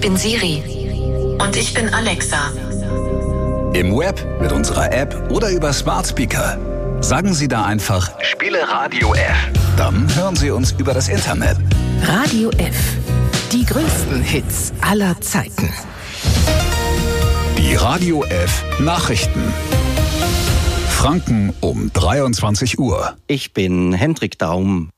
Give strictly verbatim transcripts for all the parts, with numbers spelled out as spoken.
bin Siri. Und ich bin Alexa. Im Web, mit unserer App oder über Smart Speaker. Sagen Sie da einfach, spiele Radio F. Dann hören Sie uns über das Internet. Radio F. Die größten Hits aller Zeiten. Die Radio F Nachrichten. Franken um dreiundzwanzig Uhr. Ich bin Hendrik Daum.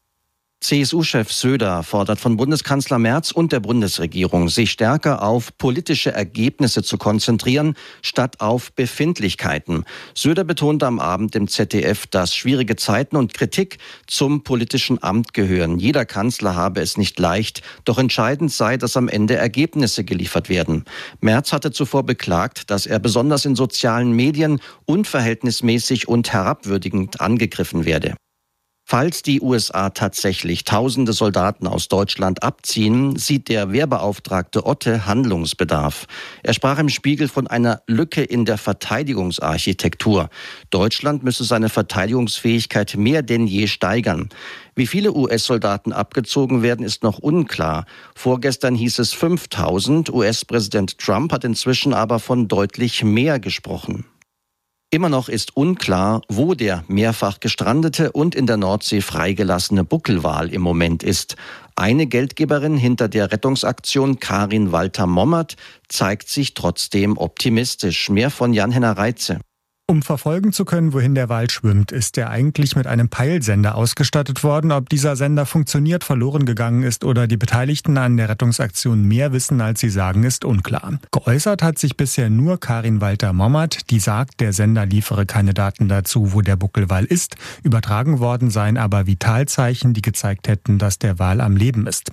C S U-Chef Söder fordert von Bundeskanzler Merz und der Bundesregierung, sich stärker auf politische Ergebnisse zu konzentrieren, statt auf Befindlichkeiten. Söder betonte am Abend im Z D F, dass schwierige Zeiten und Kritik zum politischen Amt gehören. Jeder Kanzler habe es nicht leicht, doch entscheidend sei, dass am Ende Ergebnisse geliefert werden. Merz hatte zuvor beklagt, dass er besonders in sozialen Medien unverhältnismäßig und herabwürdigend angegriffen werde. Falls die U S A tatsächlich tausende Soldaten aus Deutschland abziehen, sieht der Wehrbeauftragte Otte Handlungsbedarf. Er sprach im Spiegel von einer Lücke in der Verteidigungsarchitektur. Deutschland müsse seine Verteidigungsfähigkeit mehr denn je steigern. Wie viele U S-Soldaten abgezogen werden, ist noch unklar. Vorgestern hieß es fünftausend. U S-Präsident Trump hat inzwischen aber von deutlich mehr gesprochen. Immer noch ist unklar, wo der mehrfach gestrandete und in der Nordsee freigelassene Buckelwal im Moment ist. Eine Geldgeberin hinter der Rettungsaktion, Karin Walter-Mommert, zeigt sich trotzdem optimistisch. Mehr von Jan-Henner Reitze. Um verfolgen zu können, wohin der Wal schwimmt, ist er eigentlich mit einem Peilsender ausgestattet worden. Ob dieser Sender funktioniert, verloren gegangen ist oder die Beteiligten an der Rettungsaktion mehr wissen, als sie sagen, ist unklar. Geäußert hat sich bisher nur Karin Walter-Mommert, die sagt, der Sender liefere keine Daten dazu, wo der Buckelwal ist. Übertragen worden seien aber Vitalzeichen, die gezeigt hätten, dass der Wal am Leben ist.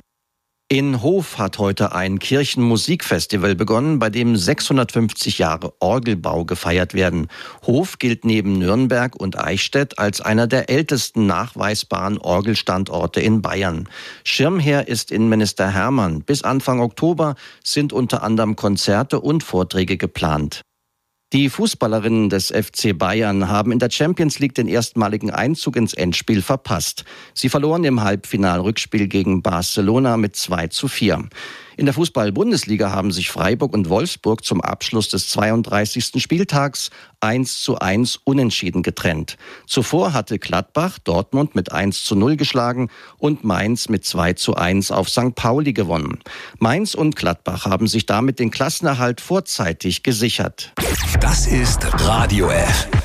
In Hof hat heute ein Kirchenmusikfestival begonnen, bei dem sechshundertfünfzig Jahre Orgelbau gefeiert werden. Hof gilt neben Nürnberg und Eichstätt als einer der ältesten nachweisbaren Orgelstandorte in Bayern. Schirmherr ist Innenminister Hermann. Bis Anfang Oktober sind unter anderem Konzerte und Vorträge geplant. Die Fußballerinnen des F C Bayern haben in der Champions League den erstmaligen Einzug ins Endspiel verpasst. Sie verloren im Halbfinal-Rückspiel gegen Barcelona mit zwei zu vier. In der Fußball-Bundesliga haben sich Freiburg und Wolfsburg zum Abschluss des zweiunddreißigsten Spieltags eins zu eins unentschieden getrennt. Zuvor hatte Gladbach Dortmund mit eins zu null geschlagen und Mainz mit zwei zu eins auf Sankt Pauli gewonnen. Mainz und Gladbach haben sich damit den Klassenerhalt vorzeitig gesichert. Das ist Radio F.